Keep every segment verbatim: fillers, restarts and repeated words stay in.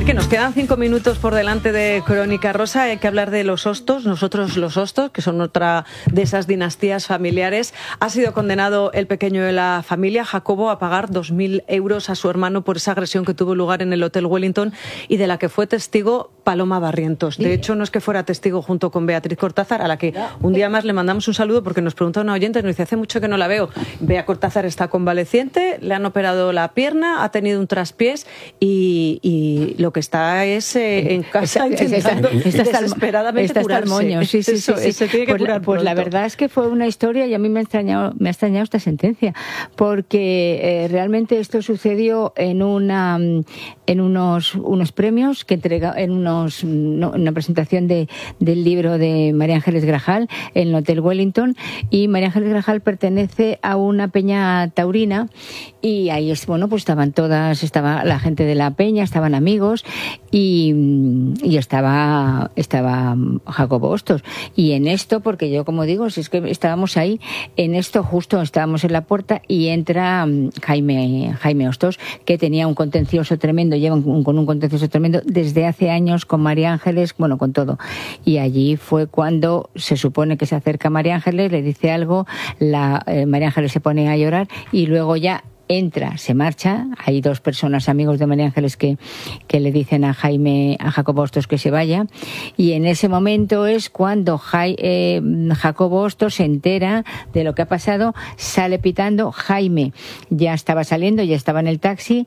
ver, que nos quedan cinco minutos por delante de Crónica Rosa. Hay que hablar de los Hostos, nosotros los Hostos, que son otra de esas dinastías familiares. Ha sido condenado el pequeño de la familia, Jacobo, a pagar dos mil euros a su hermano por esa agresión que tuvo lugar en el Hotel Wellington y de la que fue testigo Paloma Barrientos. De hecho, no es que fuera testigo junto con Beatriz Cortázar, a la que un día más le mandamos un saludo porque nos pregunta una oyente, nos dice, hace mucho que no la veo. Bea Cortázar está convaleciente, le han operado la pierna, ha tenido un traspiés y, y lo que está es eh, en casa está, intentando está, está desesperadamente está curarse. Hasta el moño. Sí, sí, Eso, sí, sí. Se tiene que pues curar la, pues la verdad es que fue una historia y a mí me ha extrañado, me ha extrañado esta sentencia porque eh, realmente esto sucedió en una en unos unos premios que entrega en unos no, una presentación de, del libro de María Ángeles Grajal en el Hotel Wellington, y María Ángeles Grajal pertenece a una peña taurina y ahí es, bueno, pues estaban todas, estaba la gente de la peña, estaban amigos y, y estaba estaba Jacobo Hostos. Y en esto, porque yo como digo, si es que estábamos ahí, en esto justo estábamos en la puerta y entra Jaime Jaime Hostos, que tenía un contencioso tremendo, lleva un, con un contencioso tremendo desde hace años con María Ángeles, bueno, con todo. Y allí fue cuando se supone que se acerca a María Ángeles, le dice algo, la eh, María Ángeles se pone a llorar y luego ya entra, se marcha. Hay dos personas, amigos de María Ángeles, que, que le dicen a Jaime, a Jacobo Hostos que se vaya, y en ese momento es cuando Jai, eh, Jacobo Hostos se entera de lo que ha pasado, sale pitando. Jaime ya estaba saliendo, ya estaba en el taxi,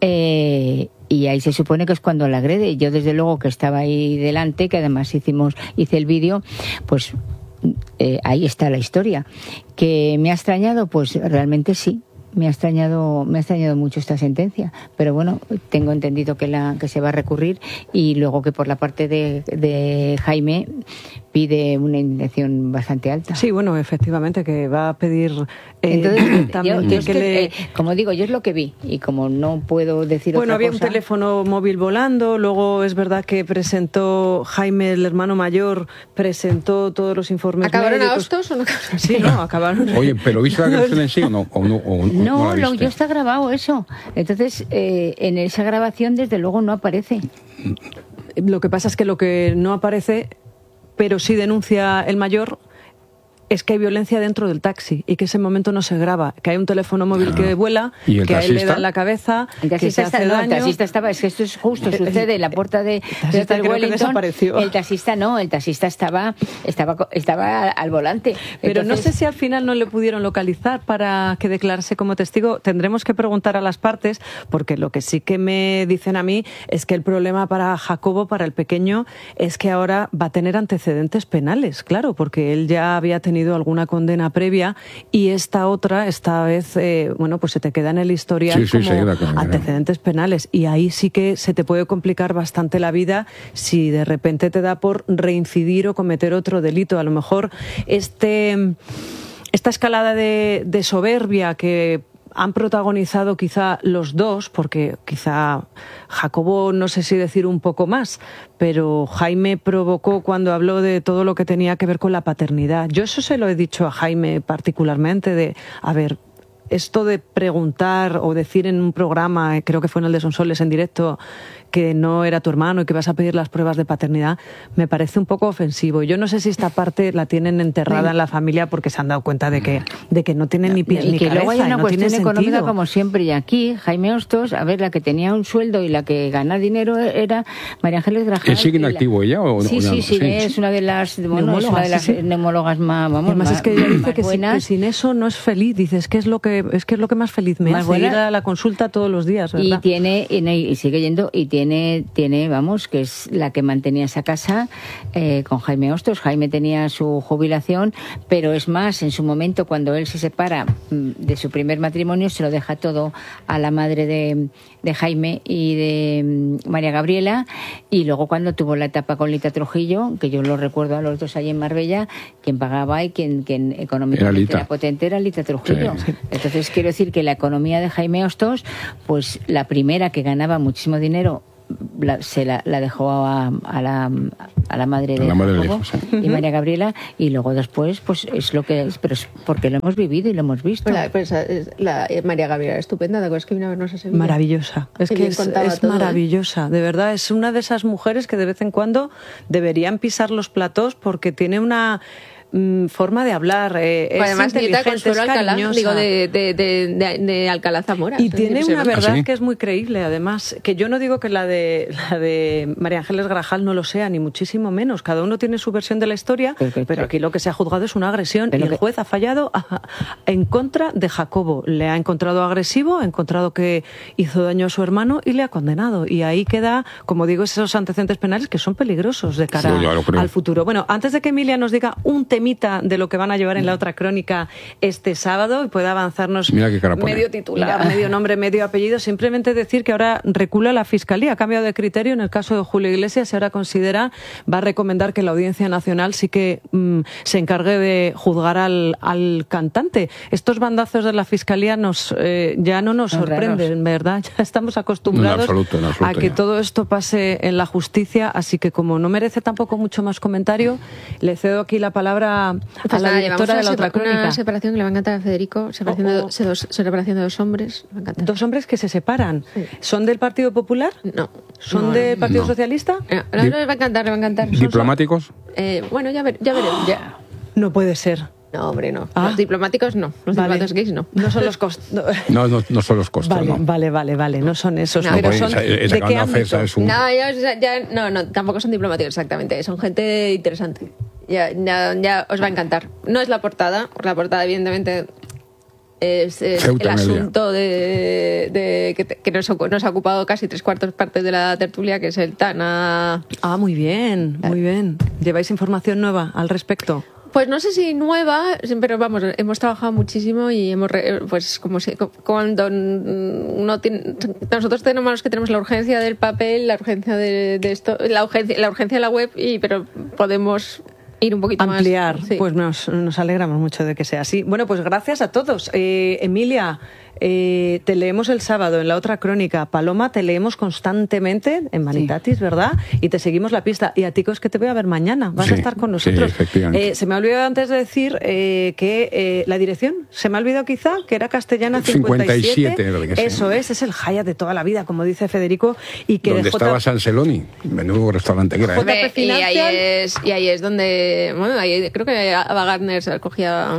eh, y ahí se supone que es cuando la agrede. Yo desde luego que estaba ahí delante, que además hicimos, hice el vídeo, pues eh, ahí está la historia. ¿Que me ha extrañado? Pues realmente sí. Me ha extrañado, me ha extrañado mucho esta sentencia, pero bueno, tengo entendido que la que se va a recurrir y luego que por la parte de, de Jaime pide una indemnización bastante alta. Sí, bueno, efectivamente, que va a pedir eh, Entonces, también yo, yo que, que, le... eh, como digo, yo es lo que vi y como no puedo decir bueno, otra había cosa. Un teléfono móvil volando, luego es verdad que presentó Jaime, el hermano mayor, presentó todos los informes ¿Acabaron médicos. a Hostos o no acabaron? Sí, no, acabaron. Oye, ¿pero viste la agresión en sí o no? O no, o no, no, no lo, yo está grabado eso. Entonces, eh, en esa grabación desde luego no aparece. Lo que pasa es que lo que no aparece, pero sí denuncia el mayor, es que hay violencia dentro del taxi y que ese momento no se graba, que hay un teléfono móvil que vuela, ¿Y el que a él le taxista? da en la cabeza, El que se taxista, hace está, no, daño. el taxista estaba, es que esto es justo, sucede en la puerta de, taxista de Hotel creo que Wellington. desapareció. El taxista no, el taxista estaba, estaba, estaba al volante. Pero Entonces, no sé si al final no le pudieron localizar para que declarase como testigo. Tendremos que preguntar a las partes, porque lo que sí que me dicen a mí es que el problema para Jacobo, para el pequeño, es que ahora va a tener antecedentes penales, claro, porque él ya había tenido alguna condena previa y esta otra, esta vez, eh, bueno, pues se te queda en el historial Sí, sí, como se queda con- antecedentes penales y ahí sí que se te puede complicar bastante la vida si de repente te da por reincidir o cometer otro delito. A lo mejor este, esta escalada de, de soberbia que han protagonizado quizá los dos, porque quizá Jacobo, no sé si decir un poco más, pero Jaime provocó cuando habló de todo lo que tenía que ver con la paternidad. Yo eso se lo he dicho a Jaime particularmente, de, a ver, esto de preguntar o decir en un programa, creo que fue en el de Sonsoles en directo, que no era tu hermano y que vas a pedir las pruebas de paternidad, me parece un poco ofensivo. Yo no sé si esta parte la tienen enterrada bueno. en la familia porque se han dado cuenta de que, de que no tienen ni pies y ni que cabeza. Luego hay una no cuestión tiene económica sentido. como siempre. Y aquí, Jaime Hostos, a ver, la que tenía un sueldo y la que gana dinero era María Ángeles Grajal. ¿Sigue en la... activo ella? O sí, no? sí, sí, sí, es una de las, bueno, es una de las sí, sí. neumólogas más, vamos, además más, es que ella dice que, si, que buenas. sin eso no es feliz. Dices que es lo que es que es lo que más feliz me Más hace, buena. ir a la consulta todos los días, ¿verdad? Y tiene, y, y sigue yendo, y tiene, tiene, vamos, que es la que mantenía esa casa eh, con Jaime Hostos. Jaime tenía su jubilación, pero es más, en su momento, cuando él se separa de su primer matrimonio, se lo deja todo a la madre de, de Jaime y de María Gabriela, y luego cuando tuvo la etapa con Lita Trujillo, que yo lo recuerdo a los dos allí en Marbella, quien pagaba y quien, quien económicamente era, era potente era Lita Trujillo. Sí. Entonces quiero decir que la economía de Jaime Hostos, pues la primera que ganaba muchísimo dinero, La, se la, la dejó a, a la a la madre de la madre Jacobo del hijo, sí. y María Gabriela, y luego después pues es lo que es, pero es porque lo hemos vivido y lo hemos visto. Pues la, pues la, la María Gabriela estupenda, ¿te acuerdas que vino a vernos a Sevilla? Maravillosa, es Qué que bien es, contaba es todo, maravillosa, ¿eh? de verdad, es una de esas mujeres que de vez en cuando deberían pisar los platós porque tiene una mm, forma de hablar, eh, es además nieta de inteligente, Consuelo es Alcalá, cariñosa. digo, de, de, de, de, de Alcalá Zamora. Y o sea, tiene sí, una sí, verdad ¿Ah, sí? que es muy creíble, además, que yo no digo que la de la de María Ángeles Grajal no lo sea, ni muchísimo menos. Cada uno tiene su versión de la historia, Pero que- pero aquí lo que se ha juzgado es una agresión Pero y el que- juez ha fallado a- en contra de Jacobo. Le ha encontrado agresivo, ha encontrado que hizo daño a su hermano y le ha condenado. Y ahí queda, como digo, esos antecedentes penales que son peligrosos de cara Sí, ya lo creo. al futuro. Bueno, antes de que Emilia nos diga un temita de lo que van a llevar en la otra crónica este sábado y pueda avanzarnos Mira qué cara pone. medio titular, Mira. medio nombre, medio apellido, simplemente decir que ahora recula la Fiscalía, ha cambiado de criterio en el caso de Julio Iglesias y ahora considera, va a recomendar que la Audiencia Nacional sí que mm, se encargue de juzgar al, al cantante. Estos bandazos de la Fiscalía nos eh, ya no nos Son sorprenden, raros. ¿verdad? Ya estamos acostumbrados En absoluto, en absoluto, a que ya. todo esto pase en la justicia, así que como no merece tampoco mucho más comentario, le cedo aquí la palabra a Pues la nada, directora llevamos de la una otra sepa- crónica. Una separación que le va a encantar a Federico, separación, Oh, de, oh. do- se- dos- separación de dos hombres, le va a encantar. Dos hombres que se separan. Sí. ¿Son del Partido Popular? No. ¿Son No, del Partido no. Socialista? No, no, no, le va a encantar, le va a encantar. Son- ¿Diplomáticos? Eh, bueno, ya, ver, ya veremos. Ya. No puede ser. No, hombre, no. Ah. Los diplomáticos no. Los Vale. diplomáticos gays no. No son los cost... no. No, no, no son los costos, Vale, no. vale, vale, vale. No son esos. No, pero pues son esa- esa ¿de qué gran ofensa ámbito? es un- No, ya, ya- ya- no, no, tampoco son diplomáticos exactamente. Son gente interesante. Ya, ya, ya os va a encantar. No es la portada, porque la portada, evidentemente, es, es el Ceuta, Amelia. asunto de, de- que, te- que nos, ocu- nos ha ocupado casi tres cuartos partes de la tertulia, que es el Tana. Ah, muy bien, muy bien. ¿Lleváis información nueva al respecto? Pues no sé si nueva, pero vamos, hemos trabajado muchísimo y hemos, re- pues como si, cuando no tiene, nosotros tenemos los que tenemos la urgencia del papel, la urgencia de, de esto, la urgencia, la urgencia de la web, y pero podemos ir un poquito Ampliar, más. Sí. pues nos, nos alegramos mucho de que sea así. Bueno, pues gracias a todos. Eh, Emilia, eh, te leemos el sábado en la otra crónica. Paloma, te leemos constantemente en Manitatis, ¿verdad? Y te seguimos la pista. Y a ti, es que te voy a ver mañana. Vas Sí, a estar con sí, nosotros. efectivamente. Eh, se me ha olvidado antes de decir eh, que eh, la dirección, se me ha olvidado quizá, que era Castellana cincuenta y siete. cincuenta y siete, creo que sí. Eso es, es el Hyatt de toda la vida, como dice Federico. Y que Donde de J- estaba Sanseloni, menudo restaurante que era, ¿eh? J- Hombre, y, ahí Financial. es, y ahí es donde, bueno, ahí creo que Ava Gardner se cogía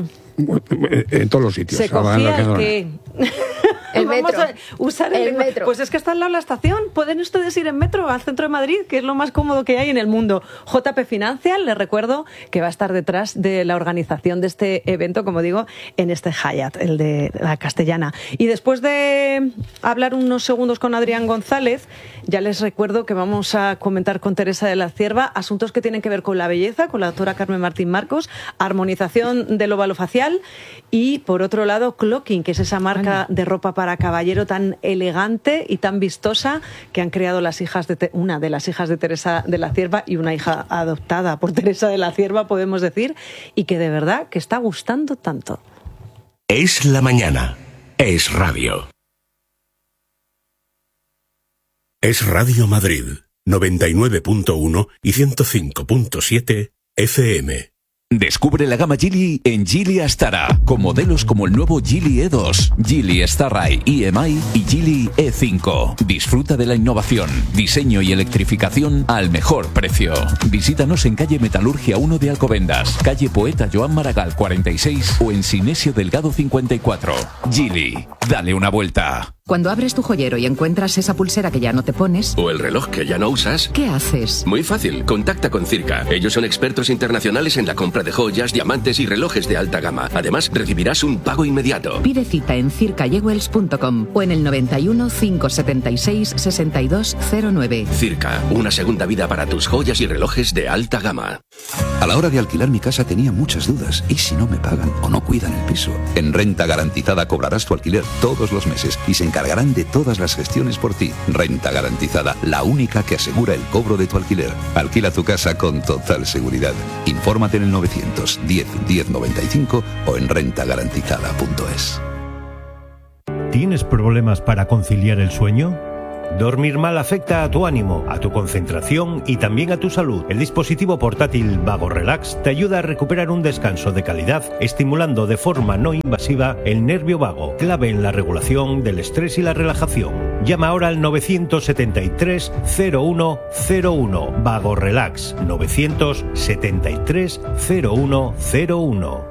En todos los sitios. se cogía el que... El Vamos metro. a usar el, El metro. Pues es que está al lado de la estación. Pueden ustedes ir en metro al centro de Madrid, que es lo más cómodo que hay en el mundo. J P Financial, les recuerdo que va a estar detrás de la organización de este evento, como digo, en este Hyatt, el de la Castellana. Y después de hablar unos segundos con Adrián González, ya les recuerdo que vamos a comentar con Teresa de la Cierva asuntos que tienen que ver con la belleza, con la doctora Carmen Martín Marcos, armonización del óvalo facial y, por otro lado, Clocking, que es esa marca de ropa para caballero tan elegante y tan vistosa que han creado las hijas de Te- una de las hijas de Teresa de la Cierva y una hija adoptada por Teresa de la Cierva, podemos decir, y que de verdad que está gustando tanto. Es la mañana. Es radio. Es Radio Madrid, noventa y nueve punto uno y ciento cinco punto siete F M. Descubre la gama Geely en Geely Astara, con modelos como el nuevo Geely E dos, Geely Starray E M I y Geely E cinco. Disfruta de la innovación, diseño y electrificación al mejor precio. Visítanos en calle Metalurgia uno de Alcobendas, calle Poeta Joan Maragall cuarenta y seis o en Sinesio Delgado cincuenta y cuatro. Geely, dale una vuelta. Cuando abres tu joyero y encuentras esa pulsera que ya no te pones, ¿O el reloj que ya no usas? ¿qué haces? Muy fácil, contacta con Circa. Ellos son expertos internacionales en la compra de joyas, diamantes y relojes de alta gama. Además, recibirás un pago inmediato. Pide cita en circa jewels punto com o en el noventa y uno, cinco setenta y seis, sesenta y dos cero nueve. Circa, una segunda vida para tus joyas y relojes de alta gama. A la hora de alquilar mi casa tenía muchas dudas. ¿Y si no me pagan o no cuidan el piso? En Renta Garantizada cobrarás tu alquiler todos los meses y se encargarán de todas las gestiones por ti. Renta Garantizada, la única que asegura el cobro de tu alquiler. Alquila tu casa con total seguridad. Infórmate en el novecientos diez, diez noventa y cinco o en renta garantizada punto es. ¿Tienes problemas para conciliar el sueño? Dormir mal afecta a tu ánimo, a tu concentración y también a tu salud. El dispositivo portátil Vago Relax te ayuda a recuperar un descanso de calidad, estimulando de forma no invasiva el nervio vago, clave en la regulación del estrés y la relajación. Llama ahora al nueve siete tres, cero uno cero uno. Vago Relax, nueve siete tres, cero uno cero uno.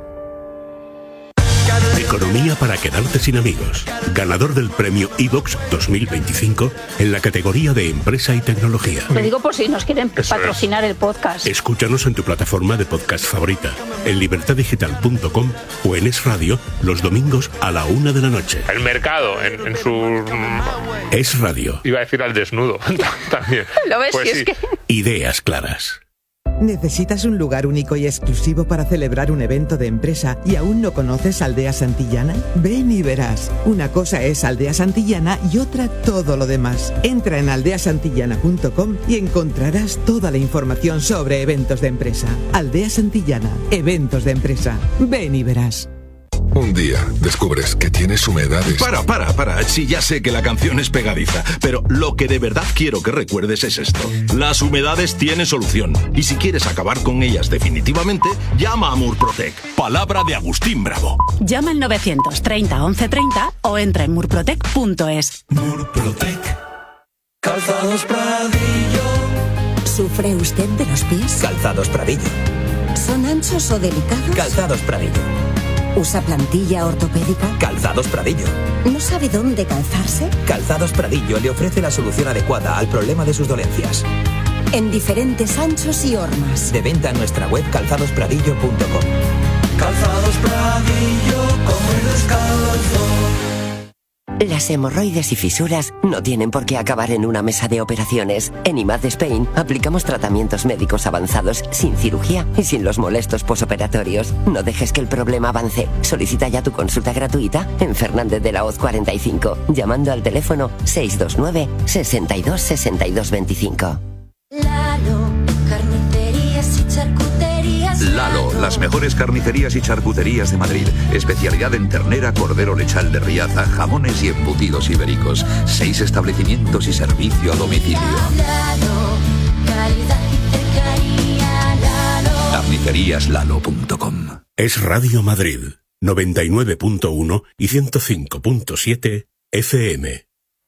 Economía para quedarte sin amigos. Ganador del premio iVoox dos mil veinticinco en la categoría de Empresa y Tecnología. Lo digo por si nos quieren Eso patrocinar es. el podcast. Escúchanos en tu plataforma de podcast favorita, en libertad digital punto com o en Es Radio los domingos a la una de la noche. El mercado en, en su... Es Radio. Iba a decir al desnudo también. ¿Lo ves? Pues Si es sí. que... Ideas claras. ¿Necesitas un lugar único y exclusivo para celebrar un evento de empresa y aún no conoces Aldea Santillana? Ven y verás. Una cosa es Aldea Santillana y otra todo lo demás. Entra en aldea santillana punto com y encontrarás toda la información sobre eventos de empresa. Aldea Santillana, eventos de empresa. Ven y verás. Un día descubres que tienes humedades. Para, para, para. Sí, ya sé que la canción es pegadiza, pero lo que de verdad quiero que recuerdes es esto. Las humedades tienen solución. Y si quieres acabar con ellas definitivamente, llama a Murprotec. Palabra de Agustín Bravo. Llama al novecientos treinta once treinta o entra en murprotec punto es. Murprotec. Calzados Pradillo. ¿Sufre usted de los pies? Calzados Pradillo. ¿Son anchos o delicados? Calzados Pradillo. ¿Usa plantilla ortopédica? Calzados Pradillo. ¿No sabe dónde calzarse? Calzados Pradillo le ofrece la solución adecuada al problema de sus dolencias. En diferentes anchos y hormas. De venta en nuestra web calzados pradillo punto com. Calzados Pradillo, como el descalzo. Las hemorroides y fisuras no tienen por qué acabar en una mesa de operaciones. En I M A D Spain aplicamos tratamientos médicos avanzados sin cirugía y sin los molestos posoperatorios. No dejes que el problema avance. Solicita ya tu consulta gratuita en Fernández de la Hoz cuarenta y cinco, llamando al teléfono seis dos nueve, sesenta y dos, sesenta y dos veinticinco. Lalo, carnicerías y charcuterías. Lalo, las mejores carnicerías y charcuterías de Madrid. Especialidad en ternera, cordero lechal de Riaza, jamones y embutidos ibéricos. Seis establecimientos y servicio a domicilio. Lalo, calidad y cercanía. Lalo. carnicerías lalo punto com. Es Radio Madrid, noventa y nueve punto uno y ciento cinco punto siete F M.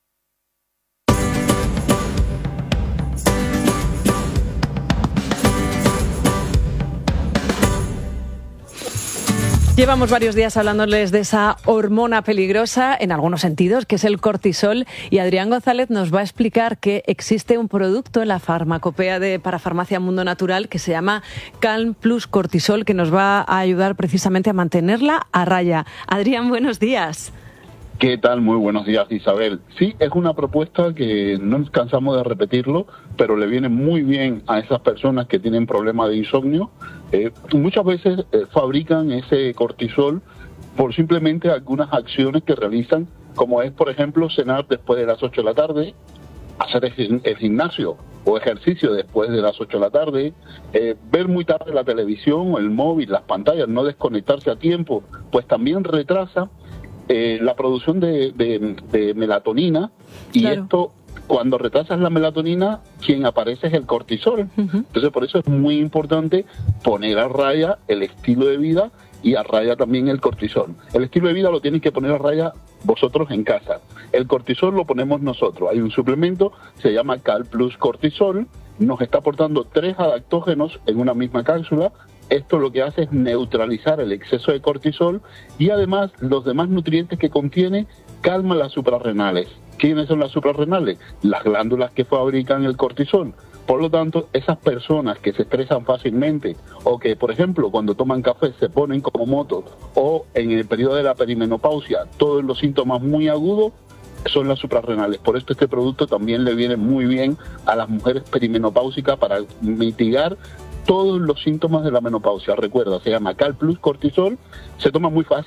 Llevamos varios días hablándoles de esa hormona peligrosa, en algunos sentidos, que es el cortisol, y Adrián González nos va a explicar que existe un producto en la farmacopea de Parafarmacia Mundo Natural que se llama Calm Plus Cortisol, que nos va a ayudar precisamente a mantenerla a raya. Adrián, buenos días. ¿Qué tal? Muy buenos días, Isabel. Sí, es una propuesta que no nos cansamos de repetirlo, pero le viene muy bien a esas personas que tienen problemas de insomnio. Eh, muchas veces eh, fabrican ese cortisol por simplemente algunas acciones que realizan, como es, por ejemplo, cenar después de las ocho de la tarde, hacer el gimnasio o ejercicio después de las ocho de la tarde, eh, ver muy tarde la televisión o el móvil, las pantallas, no desconectarse a tiempo, pues también retrasa Eh, la producción de, de, de melatonina, y claro, esto, cuando retrasas la melatonina, quien aparece es el cortisol. Uh-huh. Entonces, por eso es muy importante poner a raya el estilo de vida y a raya también el cortisol. El estilo de vida lo tienen que poner a raya vosotros en casa. El cortisol lo ponemos nosotros. Hay un suplemento, se llama Cal Plus Cortisol, nos está aportando tres adaptógenos en una misma cápsula. Esto lo que hace es neutralizar el exceso de cortisol y además los demás nutrientes que contiene calma las suprarrenales. ¿Quiénes son las suprarrenales? Las glándulas que fabrican el cortisol. Por lo tanto, esas personas que se estresan fácilmente o que, por ejemplo, cuando toman café se ponen como motos, o en el periodo de la perimenopausia, todos los síntomas muy agudos, son las suprarrenales. Por esto este producto también le viene muy bien a las mujeres perimenopáusicas para mitigar todos los síntomas de la menopausia. Recuerda, se llama Cal Plus Cortisol, se toma muy fácil,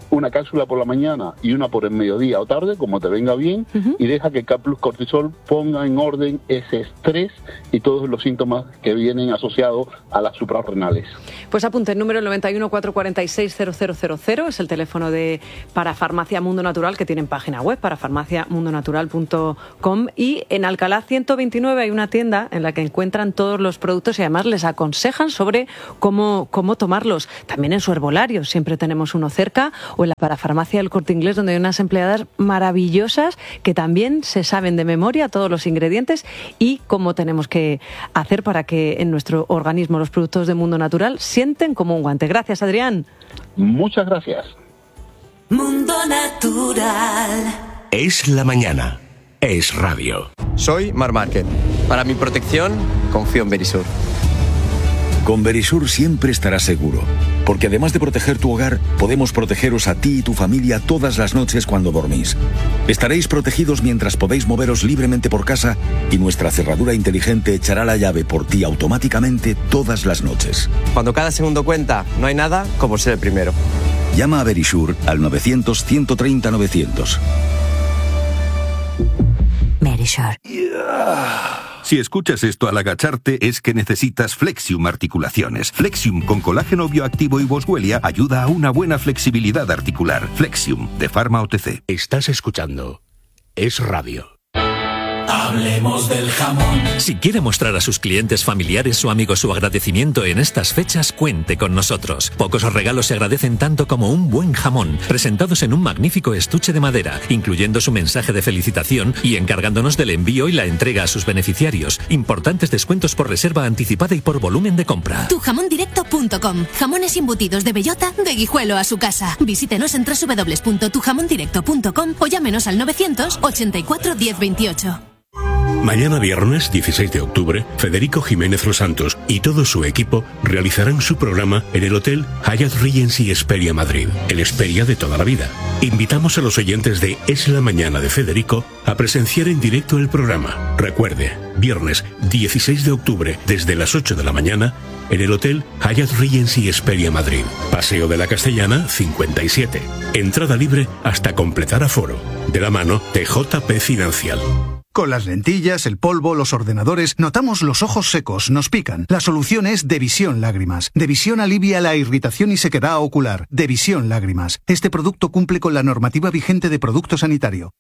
una cápsula por la mañana y una por el mediodía o tarde, como te venga bien, uh-huh. y deja que K Plus Cortisol ponga en orden ese estrés y todos los síntomas que vienen asociados a las suprarrenales. Pues apunte el número noventa y uno, cuatrocientos cuarenta y seis, cero cero cero cero, es el teléfono de para Farmacia Mundo Natural, que tienen página web, para farmacia mundo natural punto com, y en Alcalá ciento veintinueve hay una tienda en la que encuentran todos los productos y además les aconsejan sobre cómo, cómo tomarlos. También en su herbolario siempre tenemos uno cerca, o en la Parafarmacia del Corte Inglés, donde hay unas empleadas maravillosas que también se saben de memoria todos los ingredientes y cómo tenemos que hacer para que en nuestro organismo los productos de Mundo Natural sienten como un guante. Gracias, Adrián. Muchas gracias. Mundo Natural. Es la mañana. Es radio. Soy Mar Márquez. Para mi protección, confío en Verisur. Con Verisur siempre estarás seguro, porque además de proteger tu hogar, podemos protegeros a ti y tu familia todas las noches cuando dormís. Estaréis protegidos mientras podéis moveros libremente por casa y nuestra cerradura inteligente echará la llave por ti automáticamente todas las noches. Cuando cada segundo cuenta, no hay nada como ser el primero. Llama a Verisur al novecientos, ciento treinta, novecientos. Verisur. Si escuchas esto al agacharte es que necesitas Flexium Articulaciones. Flexium con colágeno bioactivo y Boswellia ayuda a una buena flexibilidad articular. Flexium, de Pharma O T C. Estás escuchando Es Radio. Hablemos del jamón. Si quiere mostrar a sus clientes, familiares o amigos su agradecimiento en estas fechas, cuente con nosotros. Pocos regalos se agradecen tanto como un buen jamón, presentados en un magnífico estuche de madera, incluyendo su mensaje de felicitación y encargándonos del envío y la entrega a sus beneficiarios. Importantes descuentos por reserva anticipada y por volumen de compra. tu jamón directo punto com. Jamones embutidos de bellota, de Guijuelo a su casa. Visítenos en doble u doble u doble u punto tu jamón directo punto com o llámenos al novecientos ochenta y cuatro diez veintiocho. Mañana viernes dieciséis de octubre, Federico Jiménez Los Santos y todo su equipo realizarán su programa en el Hotel Hyatt Regency Hesperia Madrid, el Hesperia de toda la vida. Invitamos a los oyentes de Es la Mañana de Federico a presenciar en directo el programa. Recuerde, viernes dieciséis de octubre desde las ocho de la mañana en el Hotel Hyatt Regency Hesperia Madrid. Paseo de la Castellana cincuenta y siete. Entrada libre hasta completar aforo. De la mano de J P Financial. Con las lentillas, el polvo, los ordenadores, notamos los ojos secos, nos pican. La solución es Devisión Lágrimas. Devisión alivia la irritación y sequedad ocular. Devisión Lágrimas. Este producto cumple con la normativa vigente de producto sanitario.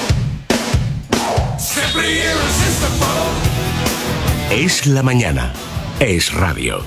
Es la mañana. Es radio.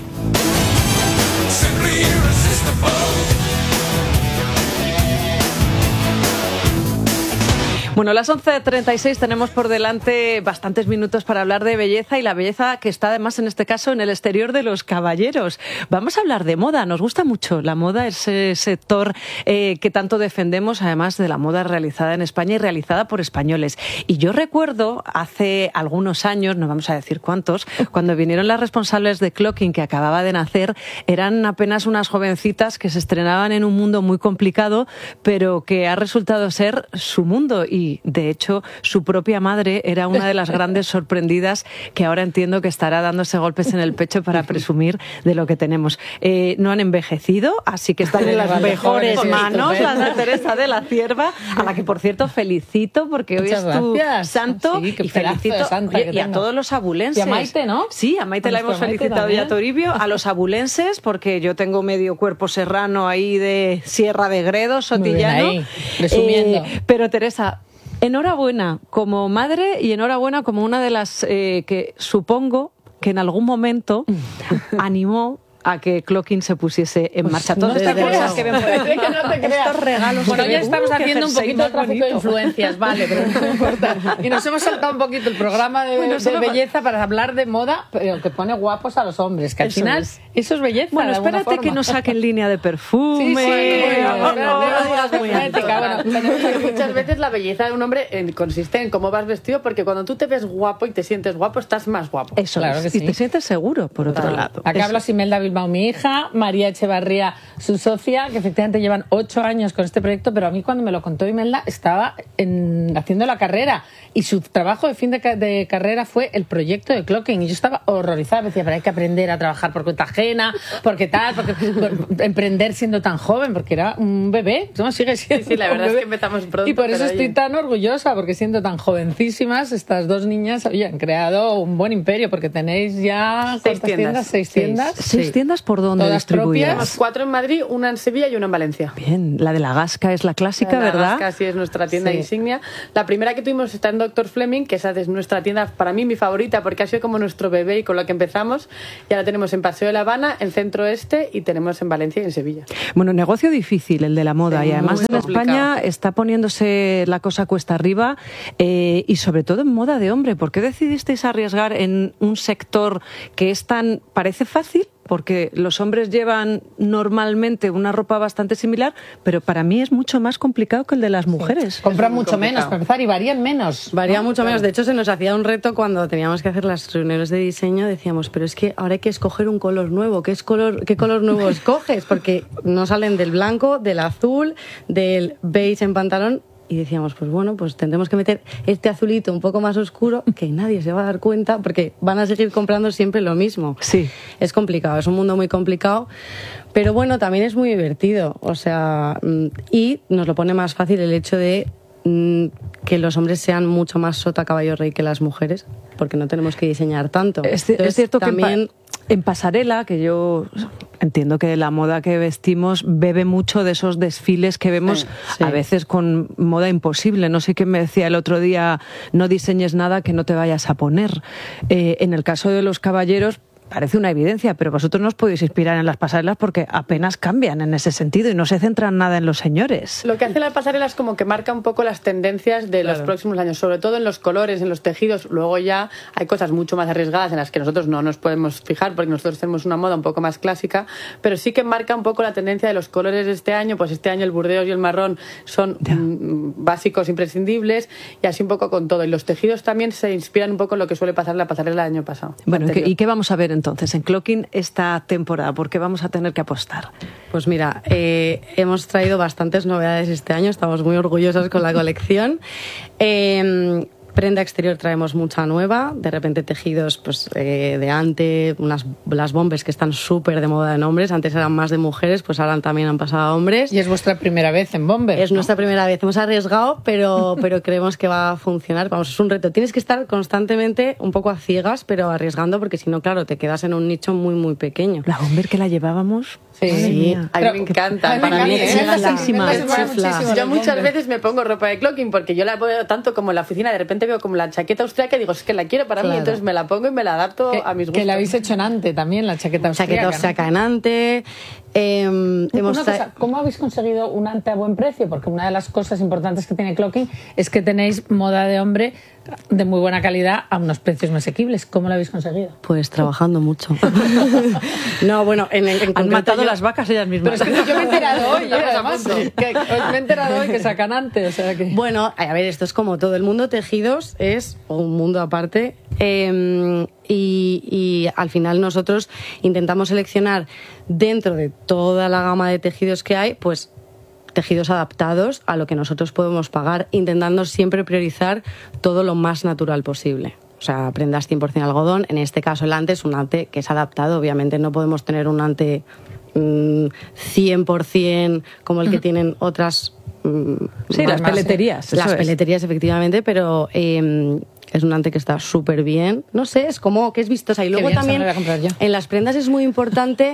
Bueno, a las once treinta y seis tenemos por delante bastantes minutos para hablar de belleza y la belleza que está además en este caso en el exterior de los caballeros. Vamos a hablar de moda, nos gusta mucho la moda, ese sector eh, que tanto defendemos, además de la moda realizada en España y realizada por españoles. Y yo recuerdo hace algunos años, no vamos a decir cuántos, cuando vinieron las responsables de Clocking, que acababa de nacer, eran apenas unas jovencitas que se estrenaban en un mundo muy complicado, pero que ha resultado ser su mundo. Y Y, de hecho, su propia madre era una de las grandes sorprendidas que ahora entiendo que estará dándose golpes en el pecho para presumir de lo que tenemos. Eh, no han envejecido, así que están en las mejores manos, las de Teresa de la Cierva, a la que, por cierto, felicito porque hoy Muchas es tu gracias. santo Sí, qué y pedazo de felicito santa oye, que y a tengo. todos los abulenses. Y a Maite, ¿no? Sí, a Maite A la hemos nuestra Maite felicitado y a también. Toribio, a los abulenses, porque yo tengo medio cuerpo serrano ahí de Sierra de Gredos, Sotillano. Muy bien ahí, presumiendo. Eh, pero Teresa, enhorabuena como madre y enhorabuena como una de las eh, que supongo que en algún momento animó a que Clocking se pusiese en marcha. Todas no estas te cosas creas. que ven por aquí, Que no te creas. estos regalos. Bueno, que ya ven. estamos Uh, qué haciendo un jersey poquito de más tráfico de bonito. influencias, vale, pero no importa. Y nos hemos saltado un poquito el programa de, Bueno, de solo- belleza para hablar de moda, pero que pone guapos a los hombres, que al Eso final es. eso es belleza. Bueno, de alguna espérate que forma. nos saquen línea de perfume. Sí, sí, bueno, Oh, bueno, oh, no digas oh, muy oh, estética, oh, bueno, Tenemos que muchas veces la belleza de un hombre eh, consiste en cómo vas vestido, porque cuando tú te ves guapo y te sientes guapo, estás más guapo. Eso Claro es. que Y sí. te sientes seguro, por otro Claro. lado. Acá Eso. habla Imelda Bilbao, mi hija, María Echevarría, su socia, que efectivamente llevan ocho años con este proyecto, pero a mí cuando me lo contó Imelda estaba en, haciendo la carrera y su trabajo de fin de, de carrera fue el proyecto de Clocking y yo estaba horrorizada, me decía, pero hay que aprender a trabajar por cuenta ajena, porque tal, porque por, emprender siendo tan joven, porque era un bebé, ¿no? Sigue siendo Sí, sí, la verdad es que empezamos pronto. Y por eso estoy oye. tan orgullosa, porque siendo tan jovencísimas, estas dos niñas oye, han creado un buen imperio, porque tenéis ya seis tiendas. ¿Seis tiendas? ¿Seis, ¿Seis tiendas por dónde Todas distribuidas? propias, cuatro en Madrid, una en Sevilla y una en Valencia. Bien, la de la Gasca es la clásica, la ¿verdad? Gasca sí es nuestra tienda Sí. insignia. La primera que tuvimos está en doctor Fleming, que esa es nuestra tienda, para mí mi favorita, porque ha sido como nuestro bebé y con lo que empezamos. Y ahora tenemos en Paseo de La Habana, en Centro Este y tenemos en Valencia y en Sevilla. Bueno, negocio difícil el de la moda Es y además muy en complicado. España está poniéndose la cosa cuesta arriba eh, y sobre todo en moda de hombre. ¿Por qué decidisteis arriesgar en un sector que es tan, parece fácil? Porque los hombres llevan normalmente una ropa bastante similar, pero para mí es mucho más complicado que el de las mujeres. Sí. Compran mucho menos, para empezar, y varían menos. Varía ¿no? mucho menos. De hecho, se nos hacía un reto cuando teníamos que hacer las reuniones de diseño. Decíamos, pero es que ahora hay que escoger un color nuevo. ¿Qué, es color, qué color nuevo escoges? Porque no salen del blanco, del azul, del beige en pantalón. Y decíamos, pues bueno, pues tendremos que meter este azulito un poco más oscuro que nadie se va a dar cuenta porque van a seguir comprando siempre lo mismo. Sí. Es complicado, es un mundo muy complicado, pero bueno, también es muy divertido. O sea, y nos lo pone más fácil el hecho de mm, que los hombres sean mucho más sota caballo rey que las mujeres, porque no tenemos que diseñar tanto. Es, Entonces, es cierto también... que en, pa en pasarela, que yo entiendo que la moda que vestimos bebe mucho de esos desfiles que vemos eh, sí. a veces con moda imposible. No sé qué me decía el otro día, no diseñes nada que no te vayas a poner. Eh, en el caso de los caballeros, parece una evidencia, pero vosotros no os podéis inspirar en las pasarelas porque apenas cambian en ese sentido y no se centran nada en los señores. Lo que hace la pasarela es como que marca un poco las tendencias de Claro. los próximos años, sobre todo en los colores, en los tejidos. Luego ya hay cosas mucho más arriesgadas en las que nosotros no nos podemos fijar porque nosotros tenemos una moda un poco más clásica, pero sí que marca un poco la tendencia de los colores de este año. Pues este año el burdeos y el marrón son mm, básicos, imprescindibles, y así un poco con todo. Y los tejidos también se inspiran un poco en lo que suele pasar en la pasarela del año pasado. Bueno, ¿y qué, ¿y qué vamos a ver entonces en Clocking esta temporada? ¿Por qué vamos a tener que apostar? Pues mira, eh, hemos traído bastantes novedades este año, estamos muy orgullosos con la colección. Eh, prenda exterior traemos mucha nueva, de repente tejidos pues eh, de ante, unas, las bombers que están súper de moda en hombres, antes eran más de mujeres, pues ahora también han pasado a hombres. Y es vuestra primera vez en bomber. Es ¿no? nuestra primera vez, hemos arriesgado, pero, pero creemos que va a funcionar. Vamos, es un reto, tienes que estar constantemente un poco a ciegas, pero arriesgando, porque si no, claro, te quedas en un nicho muy, muy pequeño. La bomber que la llevábamos... Sí, Sí, a mí me encanta. Para mí es chifla. Yo muchas veces me pongo ropa de Clocking porque yo la veo tanto como en la oficina, de repente veo como la chaqueta austríaca y digo, es que la quiero para Claro. mí, entonces me la pongo y me la adapto Que- a mis gustos. que la habéis hecho en ante también, la chaqueta austríaca. Chaqueta austríaca en ante. Eh, hemos Una tra- cosa, ¿cómo habéis conseguido un ante a buen precio? Porque una de las cosas importantes que tiene Clocking es que tenéis moda de hombre de muy buena calidad a unos precios más asequibles. ¿Cómo lo habéis conseguido? Pues trabajando mucho. No, bueno, en, en, en Han concreto matado yo- las vacas ellas mismas. Pero es que yo me he enterado hoy, ¿eh? Además, que, me he enterado hoy que sacan ante. O sea que... Bueno, a ver, esto es como todo. El mundo tejidos es un mundo aparte. Eh, y, y al final nosotros intentamos seleccionar dentro de toda la gama de tejidos que hay, pues tejidos adaptados a lo que nosotros podemos pagar, intentando siempre priorizar todo lo más natural posible. O sea, prendas cien por ciento algodón. En este caso el ante es un ante que es adaptado. Obviamente no podemos tener un ante mmm, cien por ciento como el que tienen otras... Mmm, Sí, las peleterías, Las eso es. peleterías, efectivamente, pero... Eh, es un ante que está súper bien. No sé, es como que es vistosa. Y luego bien, también esa me la voy a comprar yo. en las prendas es muy importante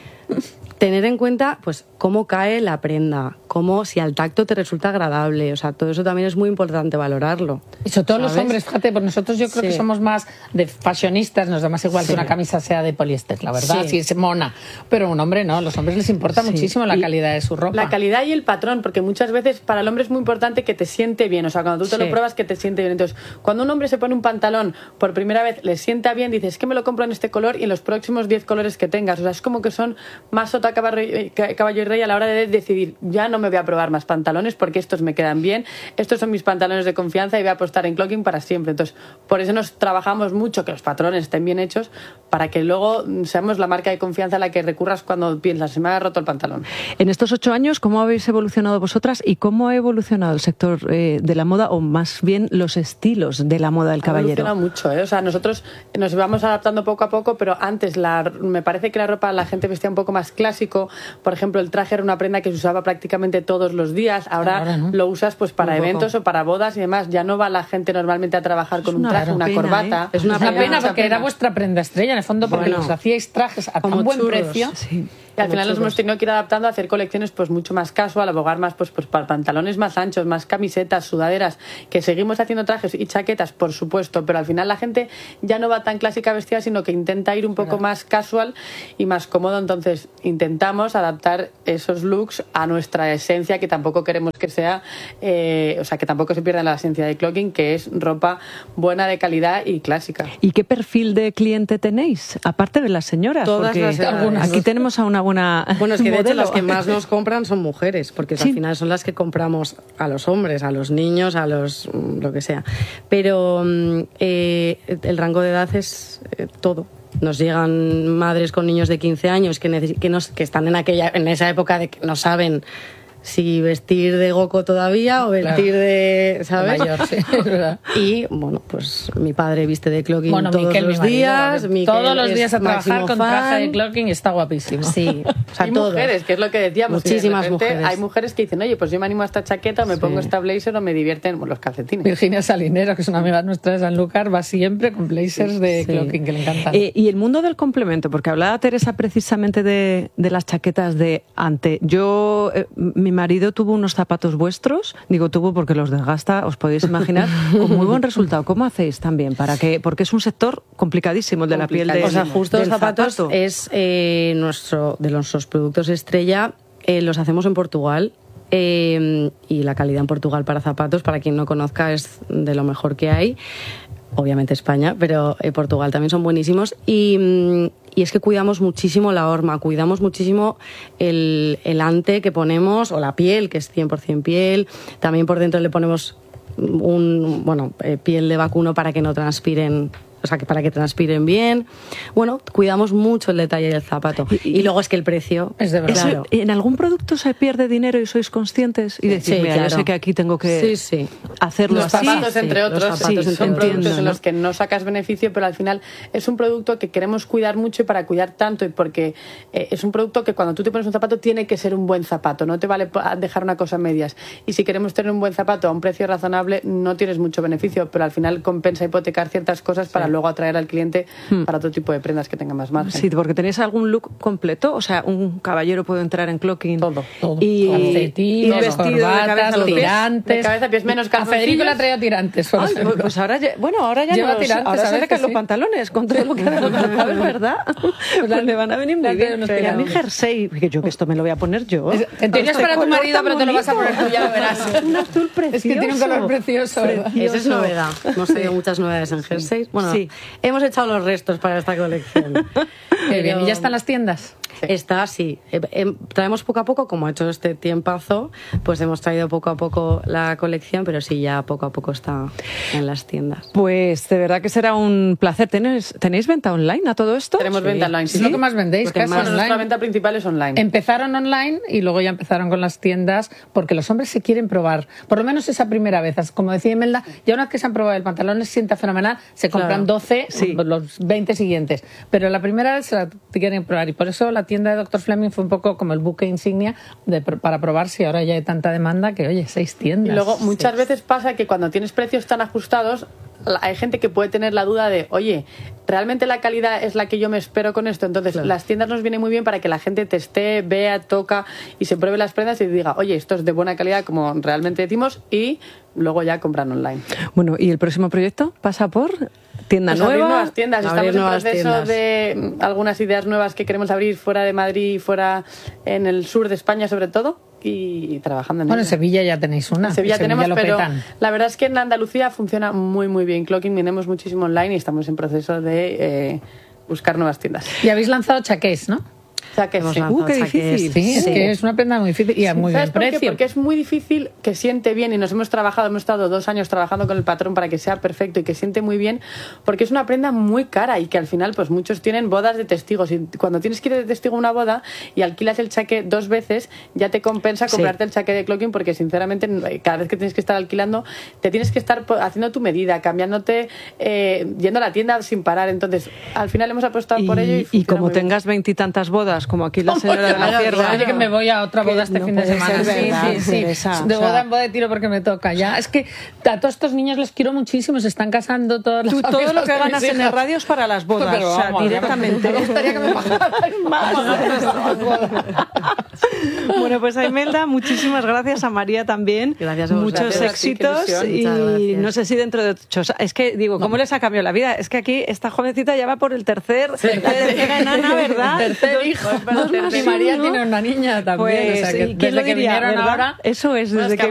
tener en cuenta pues cómo cae la prenda, cómo si al tacto te resulta agradable, o sea, todo eso también es muy importante valorarlo. Y sobre todo los ¿sabes? hombres, fíjate, pues nosotros yo creo Sí. que somos más de fashionistas, nos da más igual Sí. que una camisa sea de poliéster, la verdad, Sí. si es mona. Pero un hombre no, los hombres les importa Sí. muchísimo la Y calidad de su ropa. la calidad y el patrón, porque muchas veces para el hombre es muy importante que te siente bien, o sea, cuando tú te Sí. lo pruebas que te siente bien. Entonces, cuando un hombre se pone un pantalón por primera vez, le sienta bien, dices, es que me lo compro en este color y en los próximos diez colores que tengas. O sea, es como que son más salto a caballo, caballo y rey a la hora de decidir, ya no me voy a probar más pantalones porque estos me quedan bien, estos son mis pantalones de confianza y voy a apostar en Clocking para siempre. Entonces, por eso nos trabajamos mucho que los patrones estén bien hechos para que luego seamos la marca de confianza a la que recurras cuando piensas, se me ha roto el pantalón. En estos ocho años, ¿cómo habéis evolucionado vosotras y cómo ha evolucionado el sector eh, de la moda o más bien los estilos de la moda del caballero? Ha evolucionado mucho, ¿eh? O sea, nosotros nos vamos adaptando poco a poco, pero antes la, me parece que la ropa la gente vestía un poco más clásico. Por ejemplo, el traje era una prenda que se usaba prácticamente todos los días. Ahora, Ahora ¿no? lo usas pues para un eventos poco. o para bodas y demás. Ya no va la gente normalmente a trabajar con un traje, una pena, corbata. ¿eh? Es una, una pena, pena porque pena. era vuestra prenda estrella, en el fondo, porque bueno, los hacíais trajes a tan buen churros. precio. Sí. Y al final nos hemos tenido que ir adaptando a hacer colecciones pues mucho más casual, abogar más pues, pues para pantalones más anchos, más camisetas, sudaderas, que seguimos haciendo trajes y chaquetas, por supuesto, pero al final la gente ya no va tan clásica vestida, sino que intenta ir un poco claro. más casual y más cómodo. Entonces intentamos adaptar esos looks a nuestra esencia, que tampoco queremos que sea, eh, o sea, que tampoco se pierda la esencia de Clocking, que es ropa buena, de calidad y clásica. ¿Y qué perfil de cliente tenéis? Aparte de las señoras, Todas porque las algunas. Aquí tenemos a una buena Bueno, es que de modelo. hecho las que más nos compran son mujeres, porque sí. al final son las que compramos a los hombres, a los niños, a los lo que sea. Pero eh, el rango de edad es eh, todo. Nos llegan madres con niños de quince años que, neces- que, nos, que están en aquella en esa época de que no saben si vestir de Goco todavía o vestir claro. de, ¿sabes? Mayor, sí, es verdad. Y, bueno, pues mi padre viste de Clocking bueno, todos Miquel, los días. Miquel todos los días a trabajar con fan. traje de Clocking y está guapísimo. Sí. O sea, y mujeres, que es lo que decíamos. Muchísimas mujeres. mujeres. Hay mujeres que dicen, oye, pues yo me animo a esta chaqueta, me sí. pongo esta blazer o me divierten los calcetines. Virginia Salinero, que es una amiga nuestra de Sanlúcar, va siempre con blazers sí. de sí. Clocking, que le encantan. Eh, y el mundo del complemento, porque hablaba Teresa precisamente de, de las chaquetas de ante. Yo, eh, mi marido tuvo unos zapatos vuestros, digo tuvo porque los desgasta, os podéis imaginar, con muy buen resultado. ¿Cómo hacéis también? para que Porque es un sector complicadísimo el de la piel de, o sea, justo los zapatos zapato. es eh, nuestro de nuestros productos estrella, eh, los hacemos en Portugal. Eh, y la calidad en Portugal para zapatos, para quien no conozca, es de lo mejor que hay. Obviamente España, pero eh, Portugal también son buenísimos. Y, y es que cuidamos muchísimo la horma, cuidamos muchísimo el, el ante que ponemos, o la piel, que es cien por ciento piel. También por dentro le ponemos un, bueno, eh, piel de vacuno para que no transpiren, o sea, que para que transpiren bien. Bueno, cuidamos mucho el detalle del zapato. Y, y, y luego es que el precio es de verdad. Claro. ¿En algún producto se pierde dinero y sois conscientes? Y decir, sí, mira, claro. yo sé que aquí tengo que sí, sí. hacerlo los así. Zapatos, entre sí, otros, los zapatos, sí, son entiendo, productos en los que no sacas beneficio, pero al final es un producto que queremos cuidar mucho y para cuidar tanto, y porque eh, es un producto que cuando tú te pones un zapato tiene que ser un buen zapato, no te vale dejar una cosa a medias. Y si queremos tener un buen zapato a un precio razonable, no tienes mucho beneficio, pero al final compensa hipotecar ciertas cosas sí. para luego atraer al cliente para otro tipo de prendas que tengan más margen. Sí, porque tenéis algún look completo, o sea, un caballero puede entrar en Clocking. Todo, todo. Y, calcetines, y vestido corbatas, de cabeza tirantes. De cabeza a pies, menos calzoncillos. A Federico le ha traído tirantes. Por Ay, pues ahora ya, bueno, ahora ya Lleva no, tirantes, ahora se le caen sí. los pantalones con todo lo que ha dado, es verdad. Pues le van a venir muy bien. Y a mi jersey, que yo que esto me lo voy a poner yo. Te tenías para tu marido, pero te lo vas a poner tú, ya lo verás. Un azul precioso. Es que tiene un color precioso. Esa es novedad. Hemos tenido muchas novedades en jerseys. Bueno, sí. hemos echado los restos para esta colección. Qué bien. ¿Y ya están las tiendas? Está, sí. Eh, eh, traemos poco a poco, como ha hecho este tiempazo, pues hemos traído poco a poco la colección, pero sí, ya poco a poco está en las tiendas. Pues de verdad que será un placer. ¿Tenéis, ¿tenéis venta online a todo esto? Tenemos sí. venta online, sí. Es lo que más vendéis, porque casi más online. Nuestra venta principal es online. Empezaron online y luego ya empezaron con las tiendas, porque los hombres se quieren probar, por lo menos esa primera vez. Como decía Imelda, ya una vez que se han probado el pantalón les sienta fenomenal, se compran claro. doce, sí. los veinte siguientes. Pero la primera vez se la quieren probar, y por eso la tienda de doctor Fleming fue un poco como el buque insignia de, para probar, si ahora ya hay tanta demanda que, oye, seis tiendas. Y luego muchas sí. veces pasa que cuando tienes precios tan ajustados, hay gente que puede tener la duda de, oye, ¿realmente la calidad es la que yo me espero con esto? Entonces, claro. las tiendas nos vienen muy bien para que la gente teste, vea, toca y se pruebe las prendas y diga, oye, esto es de buena calidad como realmente decimos, y luego ya compran online. Bueno, ¿y el próximo proyecto pasa por tienda pues nueva? Abrir nuevas tiendas. Abrir Estamos nuevas en proceso tiendas. de algunas ideas nuevas que queremos abrir fuera de Madrid y fuera en el sur de España sobre todo, y trabajando en Bueno, ello. en Sevilla ya tenéis una. En Sevilla, Sevilla tenemos, lo pero petan. la verdad es que en Andalucía funciona muy muy bien Clocking, vendemos muchísimo online y estamos en proceso de eh, buscar nuevas tiendas. Y habéis lanzado chaqués, ¿no? Chaques, Hemos sí. lanzado Uh, qué chaques. difícil. Sí, es que es una prenda muy difícil y a muy ¿Sabes buen por qué? precio. Porque es muy difícil que siente bien y nos hemos trabajado, hemos estado dos años trabajando con el patrón para que sea perfecto y que siente muy bien, porque es una prenda muy cara y que al final pues muchos tienen bodas de testigos y cuando tienes que ir de testigo a una boda y alquilas el chaqué dos veces, ya te compensa comprarte Sí. el chaqué de clocking porque sinceramente cada vez que tienes que estar alquilando te tienes que estar haciendo tu medida, cambiándote, eh, yendo a la tienda sin parar. Entonces al final hemos apostado Y, por ello y, y funciona como muy bien. tengas veintitantas bodas, como aquí la señora de la Claro, Cierva. claro, que me voy a otra boda este no fin de puede semana. ser Sí, verdad, sí, sí. Teresa, De o sea- boda en boda de tiro porque me toca ya. Es que a todos estos niños les quiero muchísimo, se están casando todas las Tú, todo amigas lo que de mis ganas en el hijas. radio es para las bodas, Pero o sea, vamos, ya me- directamente. Me gustaría que me pagaran más. Bueno, pues a Imelda, muchísimas gracias, a María también. Gracias a vosotros. Muchos Gracias a ti, qué éxitos ilusión. y Muchas gracias. no sé si dentro de ocho... Es que digo, ¿cómo les ha cambiado la vida? Es que aquí esta jovencita ya va por el tercer, la tercera enana, ¿verdad? Tercer Dos- hijo. dos más Y María uno. tiene una niña también. Pues, o sea, que ¿y quién desde lo que diría, vinieron verdad? ahora... Eso es, Bueno, desde es que que